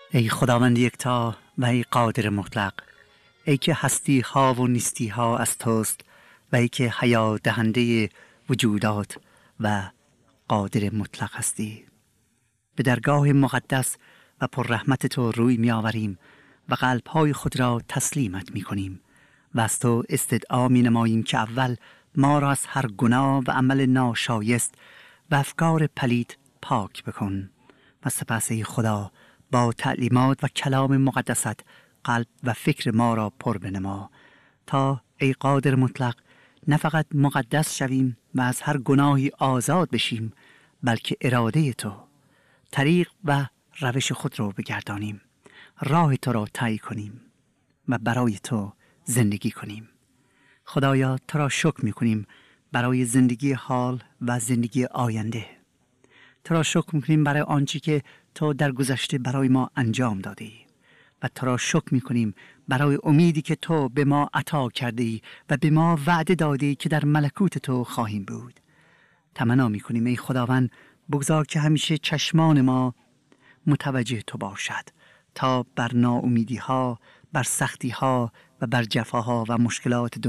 ای خداوند یکتا و ای قادر مطلق، ای که هستی ها و نیستی ها از توست و ای که حیات دهنده وجودات و قادر مطلق هستی، به درگاه مقدس و پر رحمت تو روی می آوریم و قلب‌های خود را تسلیمت می کنیم و از تو استدعا می نماییم که اول ما را از هر گناه و عمل ناشایست و افکار پلید پاک بکن و سپس ای خدا با تعلیمات و کلام مقدست قلب و فکر ما را پر بنما تا ای قادر مطلق نه فقط مقدس شویم و از هر گناهی آزاد بشیم، بلکه اراده تو، طریق و روش خود را بگردانیم، راه تو را طی کنیم و برای تو زندگی کنیم. خدایا تو را شکر می کنیم برای زندگی حال و زندگی آینده. تو را شکر می کنیم برای آنچه که تو در گذشته برای ما انجام دادی و تو را شکر می کنیم برای امیدی که تو به ما عطا کرده ای و به ما وعده دادی که در ملکوت تو خواهیم بود. تمنا می کنیم ای خداوند بگذار که همیشه چشمان ما متوجه تو باشد تا بر ناامیدی ها، بر سختی ها و بر جفاها و مشکلات